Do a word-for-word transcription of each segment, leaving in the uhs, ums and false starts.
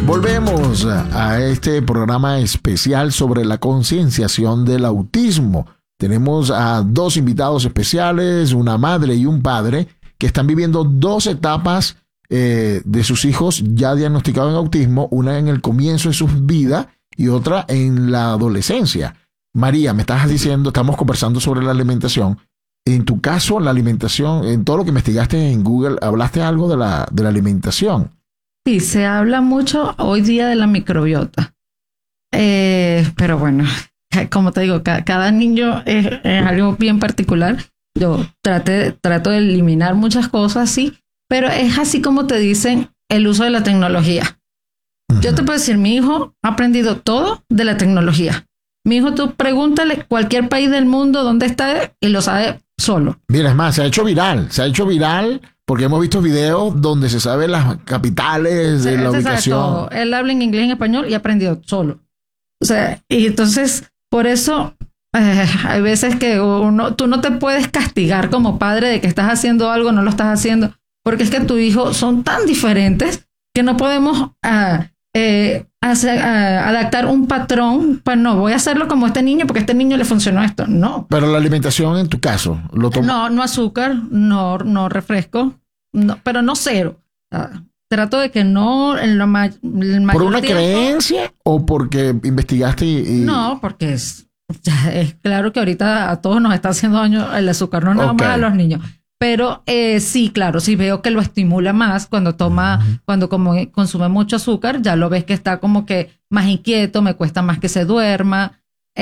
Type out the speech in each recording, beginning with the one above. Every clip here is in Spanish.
Volvemos a este programa especial sobre la concienciación del autismo. Tenemos a dos invitados especiales, una madre y un padre, que están viviendo dos etapas eh, de sus hijos ya diagnosticados en autismo, una en el comienzo de su vida y otra en la adolescencia. María, me estás diciendo, estamos conversando sobre la alimentación. En tu caso, la alimentación, en todo lo que investigaste en Google, hablaste algo de la, de la alimentación. Sí, se habla mucho hoy día de la microbiota. Eh, pero bueno, como te digo, cada, cada niño es, es algo bien particular. Yo traté, trato de eliminar muchas cosas, sí, pero es así como te dicen el uso de la tecnología. Uh-huh. Yo te puedo decir, mi hijo ha aprendido todo de la tecnología. Mi hijo, tú pregúntale cualquier país del mundo dónde está y lo sabe solo. Mira, es más, se ha hecho viral, se ha hecho viral porque hemos visto videos donde se sabe las capitales de sí, la ubicación. Sabe todo. Él habla en inglés y en español y ha aprendido solo. O sea, y entonces, por eso, eh, hay veces que uno, tú no te puedes castigar como padre de que estás haciendo algo, no lo estás haciendo, porque es que tu hijo son tan diferentes que no podemos uh, eh, hacer, uh, adaptar un patrón. Pues no, voy a hacerlo como este niño porque a este niño le funcionó esto. No. Pero la alimentación en tu caso, ¿lo tomas? No, no azúcar, no, no refresco, no, pero no cero. Uh, trato de que no en lo ma- el mayor ¿Por una tiempo, creencia o porque investigaste y, y... No, porque es, ya es claro que ahorita a todos nos está haciendo daño el azúcar, no nada okay. más a los niños. Pero eh, sí, claro, sí veo que lo estimula más cuando toma, uh-huh. cuando como consume mucho azúcar, ya lo ves que está como que más inquieto, me cuesta más que se duerma.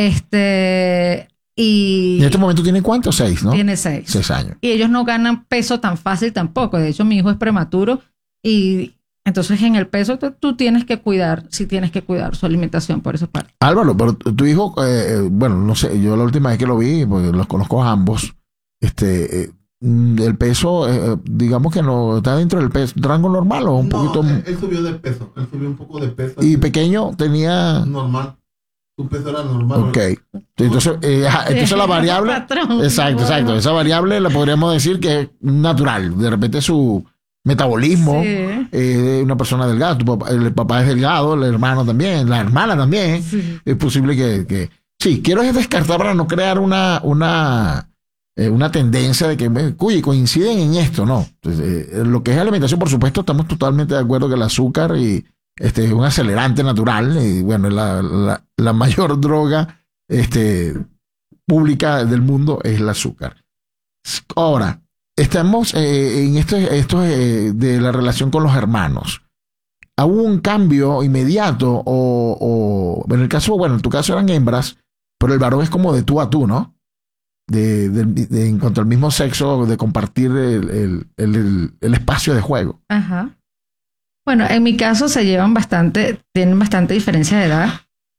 Este, y... ¿En este momento tiene cuánto? Seis, ¿no? Tiene seis. Seis años. Y ellos no ganan peso tan fácil tampoco. De hecho, mi hijo es prematuro y entonces en el peso tú, tú tienes que cuidar, sí tienes que cuidar su alimentación por esa parte. Álvaro, pero tu hijo, eh, bueno, no sé, yo la última vez que lo vi, porque los conozco a ambos, este... Eh, el peso, eh, digamos que no está dentro del peso, rango normal o un no, poquito. Él, él subió de peso, él subió un poco de peso. Y pequeño tenía. Normal. Su peso era normal. Ok. Entonces, eh, entonces la variable. Exacto, exacto. Esa variable la podríamos decir que es natural. De repente su metabolismo sí. eh, una persona delgada. Tu papá, el papá es delgado, el hermano también, la hermana también. Sí. Es posible que, que. Sí, quiero descartar para no crear una. una Eh, una tendencia de que, uy, coinciden en esto, ¿no? Entonces, eh, lo que es alimentación, por supuesto, estamos totalmente de acuerdo que el azúcar y, este, es un acelerante natural y, bueno, la, la, la mayor droga este, pública del mundo es el azúcar. Ahora, estamos eh, en esto, esto eh, de la relación con los hermanos. ¿Hubo un cambio inmediato o, o, en el caso, bueno, en tu caso eran hembras, pero el varón es como de tú a tú, ¿no? De, de, de, en cuanto al mismo sexo, de compartir el, el, el, el espacio de juego. Ajá. Bueno, en mi caso se llevan bastante, tienen bastante diferencia de edad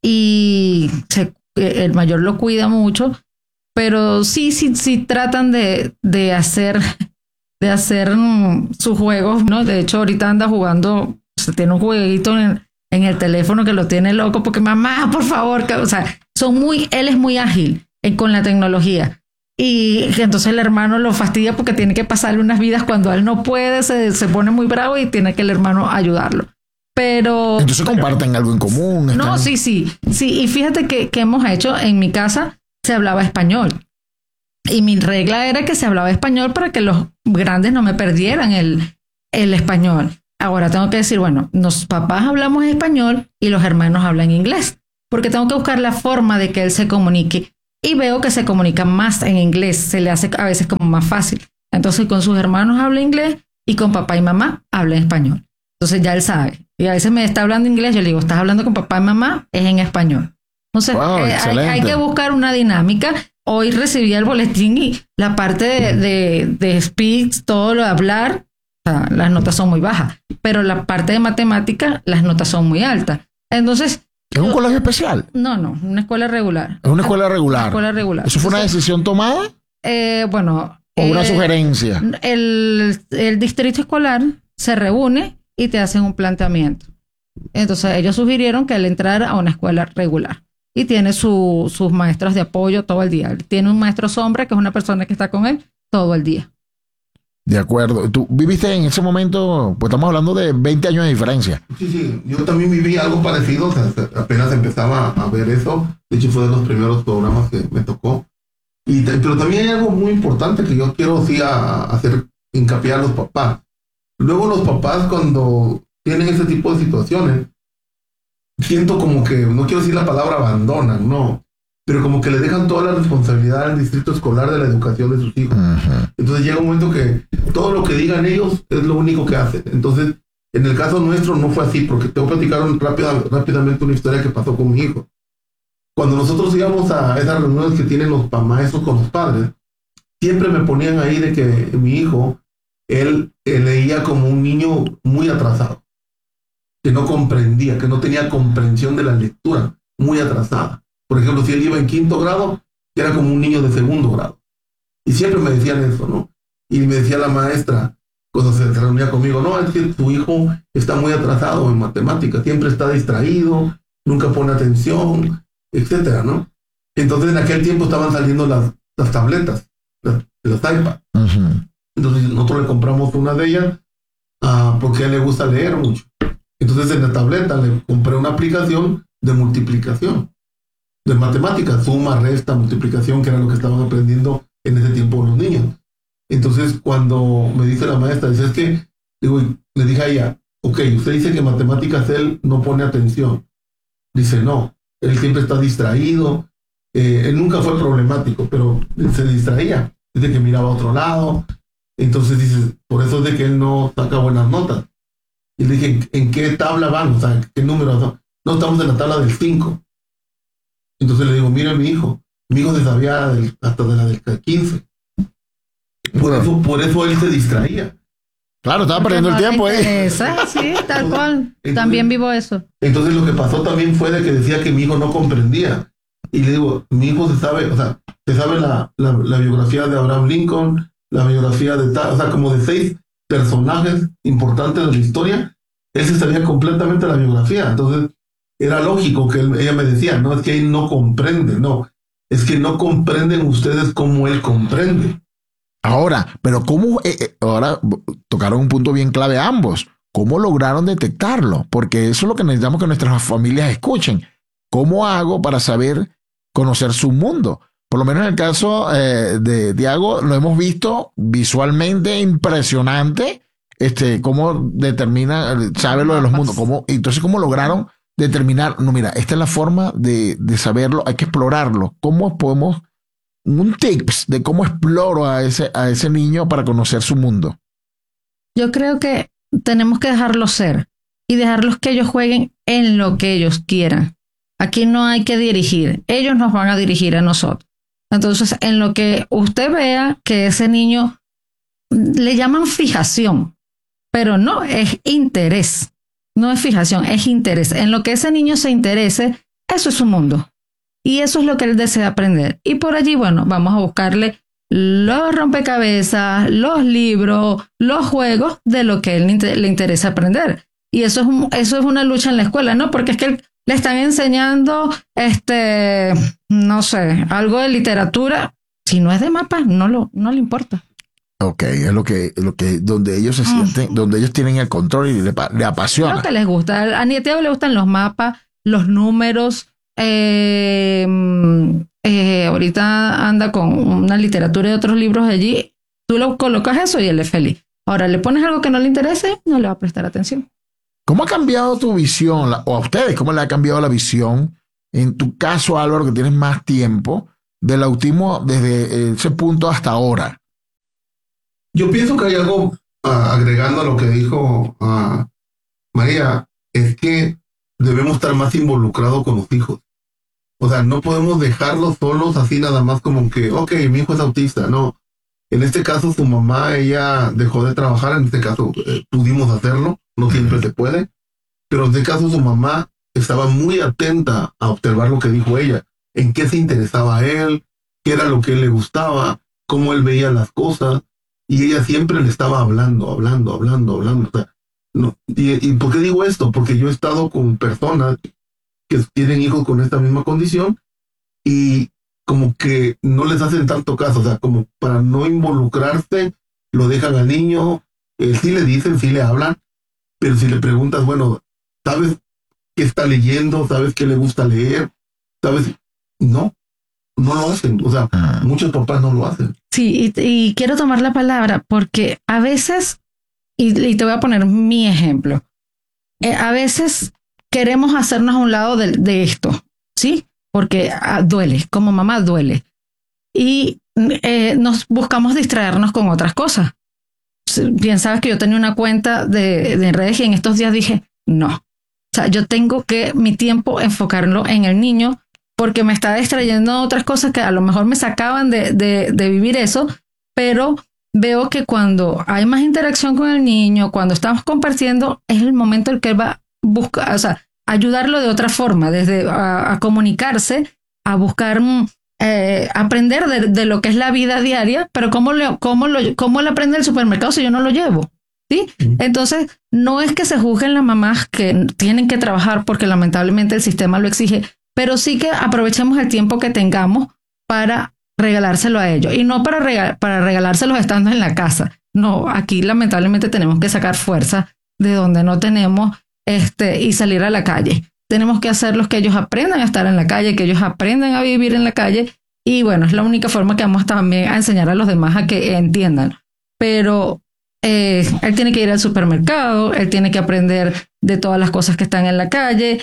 y se, el mayor lo cuida mucho, pero sí, sí, sí tratan de, de hacer, de hacer um, sus juegos, ¿no? De hecho, ahorita anda jugando, se tiene un jueguito en, en el teléfono que lo tiene loco porque mamá, por favor, que, o sea, son muy, él es muy ágil con la tecnología y entonces el hermano lo fastidia porque tiene que pasarle unas vidas cuando él no puede, se, se pone muy bravo y tiene que el hermano ayudarlo. Pero entonces pero, comparten algo en común. No, están... sí, sí, sí. Y fíjate que, que hemos hecho en mi casa se hablaba español y mi regla era que se hablaba español para que los grandes no me perdieran el, el español. Ahora tengo que decir, bueno, los papás hablamos español y los hermanos hablan inglés porque tengo que buscar la forma de que él se comunique. Y veo que se comunica más en inglés, se le hace a veces como más fácil. Entonces con sus hermanos habla inglés y con papá y mamá habla español. Entonces ya él sabe. Y a veces me está hablando inglés, yo le digo, ¿estás hablando con papá y mamá? Es en español. Entonces wow, eh, hay, hay que buscar una dinámica. Hoy recibí el boletín y la parte de, de, de speech, todo lo de hablar, o sea, las notas son muy bajas. Pero la parte de matemática, las notas son muy altas. Entonces... ¿Es un colegio especial? No, no, una escuela regular. Es una escuela regular. Una escuela regular. ¿Eso fue una decisión tomada? Eh, bueno. ¿O eh, una sugerencia? El, el distrito escolar se reúne y te hacen un planteamiento. Entonces ellos sugirieron que él entrara a una escuela regular. Y tiene su, sus maestros de apoyo todo el día. Tiene un maestro sombra que es una persona que está con él todo el día. De acuerdo. ¿Tú viviste en ese momento? Pues estamos hablando de veinte años de diferencia. Sí, sí. Yo también viví algo parecido. O sea, apenas empezaba a ver eso. De hecho, fue de los primeros programas que me tocó. Y, pero también hay algo muy importante que yo quiero sí a, a hacer hincapié a los papás. Luego los papás, cuando tienen ese tipo de situaciones, siento como que, no quiero decir la palabra abandonan, no, pero como que le dejan toda la responsabilidad al distrito escolar de la educación de sus hijos. Uh-huh. Entonces llega un momento que todo lo que digan ellos es lo único que hacen. Entonces, en el caso nuestro no fue así, porque te voy a platicar rápida, rápidamente una historia que pasó con mi hijo. Cuando nosotros íbamos a esas reuniones que tienen los maestros con los padres, siempre me ponían ahí de que mi hijo, él, él leía como un niño muy atrasado, que no comprendía, que no tenía comprensión de la lectura, muy atrasada. Por ejemplo, si él iba en quinto grado, era como un niño de segundo grado. Y siempre me decían eso, ¿no? Y me decía la maestra, cuando se reunía conmigo, no, es que tu hijo está muy atrasado en matemáticas, siempre está distraído, nunca pone atención, etcétera, ¿no? Entonces en aquel tiempo estaban saliendo las, las tabletas, las, las iPads. Uh-huh. Entonces nosotros le compramos una de ellas uh, porque a él le gusta leer mucho. Entonces en la tableta le compré una aplicación de multiplicación, de matemáticas, suma, resta, multiplicación, que era lo que estaban aprendiendo en ese tiempo los niños. Entonces cuando me dice la maestra, dice, es que, digo, le dije a ella, ok, usted dice que matemáticas él no pone atención. Dice, no, él siempre está distraído, eh, él nunca fue problemático, pero se distraía, dice que miraba a otro lado. Entonces dice, por eso es de que él no saca buenas notas. Y le dije, ¿en qué tabla van? O sea, ¿qué número son? No, estamos en la tabla del cinco. Entonces le digo, mira mi hijo, mi hijo se sabía del, hasta de la del quince. Por eso, por eso él se distraía. Claro, estaba perdiendo el tiempo, ¿eh? Sí, tal cual. Entonces, también vivo eso. Entonces lo que pasó también fue de que decía que mi hijo no comprendía. Y le digo, mi hijo se sabe, o sea, se sabe la, la, la biografía de Abraham Lincoln, la biografía de tal, o sea, como de seis personajes importantes de la historia, él se sabía completamente la biografía. Entonces, era lógico que él, ella me decía, no es que él no comprende, no, es que no comprenden ustedes como él comprende. Ahora, pero ¿cómo? Eh, eh, ahora tocaron un punto bien clave ambos. ¿Cómo lograron detectarlo? Porque eso es lo que necesitamos que nuestras familias escuchen. ¿Cómo hago para saber conocer su mundo? Por lo menos en el caso eh, de Tiago, lo hemos visto visualmente impresionante, este, cómo determina, sabe lo de los mundos, cómo, entonces cómo lograron determinar, no, mira, esta es la forma de, de saberlo, hay que explorarlo. ¿Cómo podemos, un tips de cómo exploro a ese, a ese niño para conocer su mundo? Yo creo que tenemos que dejarlos ser y dejarlos que ellos jueguen en lo que ellos quieran. Aquí no hay que dirigir, ellos nos van a dirigir a nosotros. Entonces, en lo que usted vea que ese niño le llaman fijación, pero no, es interés. No es fijación, es interés. En lo que ese niño se interese, eso es su mundo. Y eso es lo que él desea aprender. Y por allí, bueno, vamos a buscarle los rompecabezas, los libros, los juegos de lo que él le interesa aprender. Y eso es, un, eso es una lucha en la escuela, ¿no? Porque es que él, le están enseñando, este, no sé, algo de literatura. Si no es de mapas, no, lo, no le importa. Ok, es lo que, lo que, donde ellos se sienten, uh-huh. donde ellos tienen el control y le, le apasiona. Lo que les gusta. A Nieteo le gustan los mapas, los números. Eh, eh, ahorita anda con una literatura y otros libros allí. Tú lo colocas eso y él es feliz. Ahora, le pones algo que no le interese, no le va a prestar atención. ¿Cómo ha cambiado tu visión, o a ustedes, cómo le ha cambiado la visión, en tu caso, Álvaro, que tienes más tiempo, del autismo desde ese punto hasta ahora? Yo pienso que hay algo, uh, agregando a lo que dijo uh, María, es que debemos estar más involucrados con los hijos. O sea, no podemos dejarlos solos así nada más como que, ok, mi hijo es autista. No, en este caso su mamá, ella dejó de trabajar, en este caso eh, pudimos hacerlo. No siempre se puede, pero en este caso su mamá estaba muy atenta a observar lo que dijo ella, en qué se interesaba él, qué era lo que él le gustaba, cómo él veía las cosas, y ella siempre le estaba hablando, hablando, hablando, hablando. O sea, no, y, ¿Y por qué digo esto? Porque yo he estado con personas que tienen hijos con esta misma condición y como que no les hacen tanto caso, o sea, como para no involucrarse, lo dejan al niño, eh, sí le dicen, sí le hablan, pero si le preguntas, bueno, ¿sabes qué está leyendo? ¿Sabes qué le gusta leer? ¿Sabes? No, no lo hacen. O sea, ah. muchos papás no lo hacen. Sí, y, y quiero tomar la palabra porque a veces, y, y te voy a poner mi ejemplo, eh, a veces queremos hacernos a un lado de, de esto, ¿sí? Porque ah, duele, como mamá duele. Y eh, nos buscamos distraernos con otras cosas. Bien sabes que yo tenía una cuenta de, de redes y en estos días dije, no. O sea, yo tengo que mi tiempo enfocarlo en el niño porque me está distrayendo otras cosas que a lo mejor me sacaban de, de, de vivir eso, pero veo que cuando hay más interacción con el niño, cuando estamos compartiendo, es el momento en que él va a buscar, o sea, ayudarlo de otra forma, desde a, a comunicarse, a buscar, eh, aprender de, de lo que es la vida diaria, pero ¿cómo, le, cómo, lo, cómo le aprende el supermercado si yo no lo llevo? ¿Sí? Entonces, no es que se juzguen las mamás que tienen que trabajar porque lamentablemente el sistema lo exige, pero sí que aprovechemos el tiempo que tengamos para regalárselo a ellos y no para, regal para regalárselos estando en la casa. No, aquí lamentablemente tenemos que sacar fuerza de donde no tenemos este, y salir a la calle. Tenemos que hacerlos que ellos aprendan a estar en la calle, que ellos aprendan a vivir en la calle y bueno, es la única forma que vamos también a enseñar a los demás a que entiendan. Pero eh, él tiene que ir al supermercado, él tiene que aprender de todas las cosas que están en la calle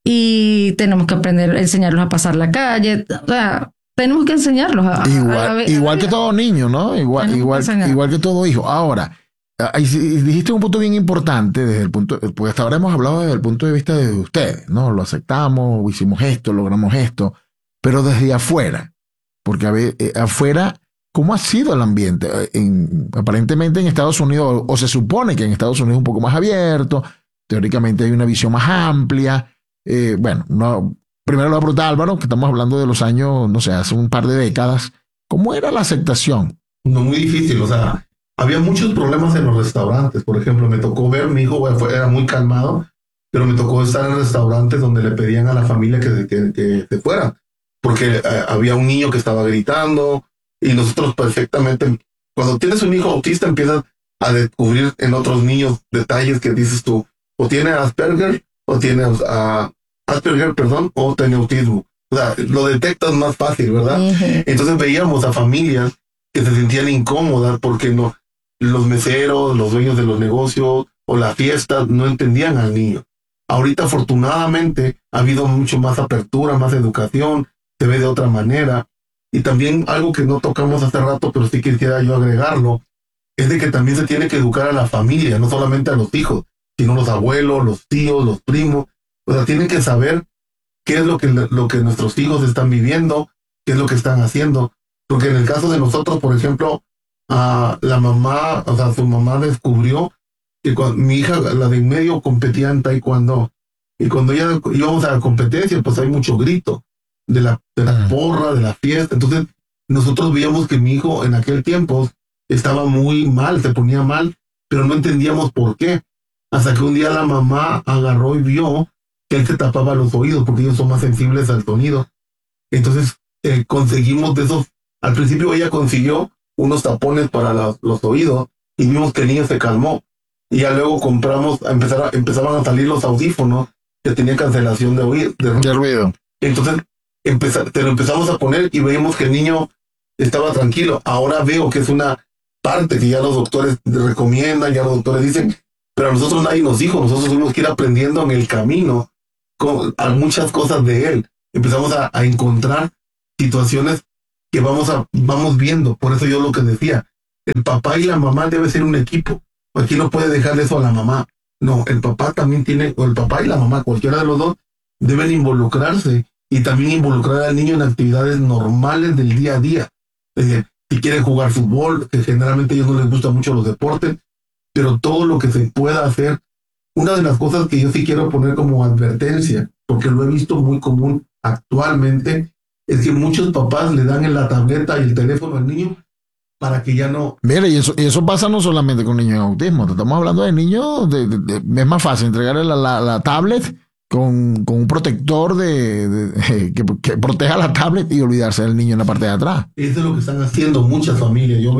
y tenemos que aprender a enseñarlos a pasar la calle. O sea, tenemos que enseñarlos a... Igual, a, a, a igual que todo niño, ¿no? Igual, igual, que igual que todo hijo. Ahora, dijiste un punto bien importante desde el punto, porque hasta ahora hemos hablado desde el punto de vista de ustedes, ¿no? Lo aceptamos, hicimos esto, logramos esto, pero desde afuera, porque a ver, eh, afuera, ¿cómo ha sido el ambiente? En, aparentemente en Estados Unidos, o, o se supone que en Estados Unidos es un poco más abierto, teóricamente hay una visión más amplia, eh, bueno, no, primero lo aporta Álvaro, que estamos hablando de los años, no sé, hace un par de décadas, ¿cómo era la aceptación? No, muy difícil, o sea, había muchos problemas en los restaurantes. Por ejemplo, me tocó ver, mi hijo era muy calmado, pero me tocó estar en restaurantes donde le pedían a la familia que, que, que se fueran, porque eh, había un niño que estaba gritando y nosotros perfectamente, cuando tienes un hijo autista empiezas a descubrir en otros niños detalles que dices tú, o tiene Asperger, o tiene uh, Asperger, perdón, o tiene autismo. O sea, lo detectas más fácil, ¿verdad? Uh-huh. Entonces veíamos a familias que se sentían incómodas porque no, los meseros, los dueños de los negocios o la fiesta no entendían al niño. Ahorita afortunadamente ha habido mucho más apertura, más educación, se ve de otra manera. Y también algo que no tocamos hace rato, pero sí quisiera yo agregarlo, es de que también se tiene que educar a la familia, no solamente a los hijos, sino los abuelos, los tíos, los primos. O sea, tienen que saber qué es lo que, lo que nuestros hijos están viviendo, qué es lo que están haciendo. Porque en el caso de nosotros, por ejemplo, Uh, la mamá, o sea, su mamá descubrió que cuando, mi hija, la de en medio, competía en taekwondo. Y cuando ella íbamos a la competencia, pues hay mucho grito de la, de la porra, de la fiesta. Entonces, nosotros veíamos que mi hijo en aquel tiempo estaba muy mal, se ponía mal, pero no entendíamos por qué. Hasta que un día la mamá agarró y vio que él se tapaba los oídos, porque ellos son más sensibles al sonido. Entonces, eh, conseguimos de esos, al principio ella consiguió unos tapones para la, los oídos y vimos que el niño se calmó y ya luego compramos, empezar a, empezaban a salir los audífonos que tenían cancelación de, oído, de, de ruido. Entonces empezar, te lo empezamos a poner y veíamos que el niño estaba tranquilo. Ahora veo que es una parte que ya los doctores recomiendan, ya los doctores dicen, pero a nosotros nadie nos dijo, nosotros tuvimos que ir aprendiendo en el camino con, a muchas cosas de él. Empezamos a, a encontrar situaciones que vamos a vamos viendo. Por eso yo lo que decía, el papá y la mamá debe ser un equipo. Aquí no puede dejar eso a la mamá. No, el papá también tiene, o el papá y la mamá, cualquiera de los dos, deben involucrarse y también involucrar al niño en actividades normales del día a día. Es decir, si quiere jugar fútbol, que generalmente a ellos no les gustan mucho los deportes, pero todo lo que se pueda hacer. Una de las cosas que yo sí quiero poner como advertencia, porque lo he visto muy común actualmente, es que muchos papás le dan en la tableta y el teléfono al niño para que ya no... Mira, y eso, y eso pasa no solamente con niños en autismo, estamos hablando de niños, de, de, de, es más fácil entregarle la, la, la tablet con, con un protector de, de, de que, que proteja la tablet y olvidarse del niño en la parte de atrás. Eso es lo que están haciendo muchas familias. Yo veo,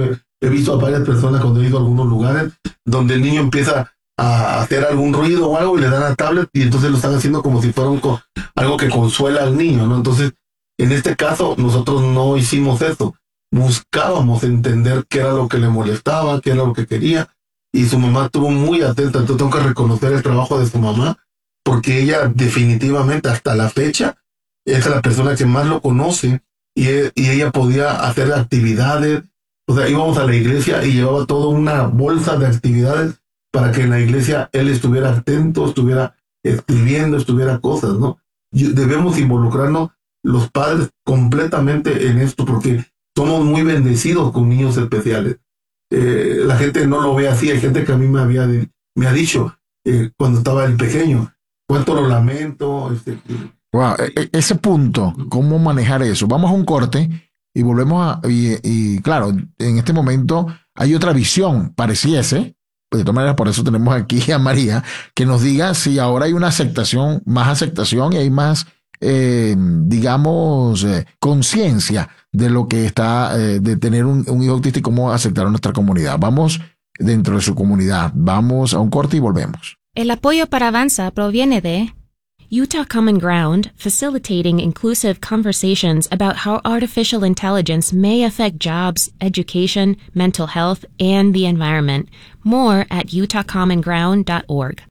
he visto a varias personas cuando he ido a algunos lugares donde el niño empieza a hacer algún ruido o algo y le dan la tablet y entonces lo están haciendo como si fuera un co- algo que consuela al niño, ¿no? Entonces, en este caso, nosotros no hicimos eso. Buscábamos entender qué era lo que le molestaba, qué era lo que quería, y su mamá estuvo muy atenta. Entonces tengo que reconocer el trabajo de su mamá, porque ella definitivamente hasta la fecha es la persona que más lo conoce, y, y ella podía hacer actividades. O sea, íbamos a la iglesia y llevaba toda una bolsa de actividades para que en la iglesia él estuviera atento, estuviera escribiendo, estuviera cosas, ¿no? Y debemos involucrarnos los padres completamente en esto, porque somos muy bendecidos con niños especiales. Eh, la gente no lo ve así. Hay gente que a mí me había me ha dicho eh, cuando estaba el pequeño, cuánto lo lamento. Este, wow, e- ese punto, cómo manejar eso. Vamos a un corte y volvemos a... Y, y claro, en este momento hay otra visión, pareciese. De todas maneras, por eso tenemos aquí a María, que nos diga si ahora hay una aceptación, más aceptación y hay más, eh, digamos, eh, conciencia de lo que está, eh, de tener un, un hijo autista y cómo aceptar a nuestra comunidad. Vamos dentro de su comunidad. Vamos a un corte y volvemos. El apoyo para Avanza proviene de Utah Common Ground, facilitating inclusive conversations about how artificial intelligence may affect jobs, education, mental health, and the environment. More at utah common ground dot org.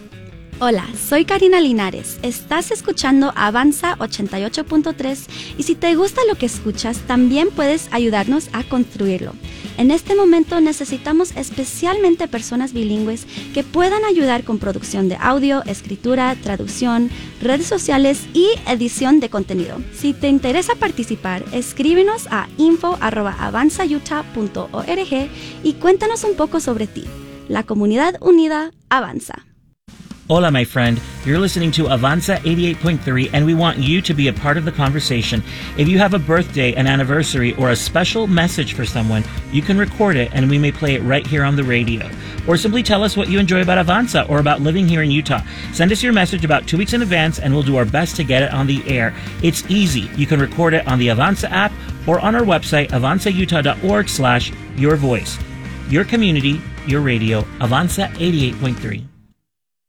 Hola, soy Karina Linares. Estás escuchando Avanza ochenta y ocho punto tres y si te gusta lo que escuchas, también puedes ayudarnos a construirlo. En este momento necesitamos especialmente personas bilingües que puedan ayudar con producción de audio, escritura, traducción, redes sociales y edición de contenido. Si te interesa participar, escríbenos a info arroba avanza utah punto org y cuéntanos un poco sobre ti. La comunidad unida avanza. Hola, my friend. You're listening to Avanza eighty-eight point three, and we want you to be a part of the conversation. If you have a birthday, an anniversary, or a special message for someone, you can record it, and we may play it right here on the radio. Or simply tell us what you enjoy about Avanza or about living here in Utah. Send us your message about two weeks in advance, and we'll do our best to get it on the air. It's easy. You can record it on the Avanza app or on our website, avanza utah dot org slash your voice. Your community, your radio, Avanza eighty-eight point three.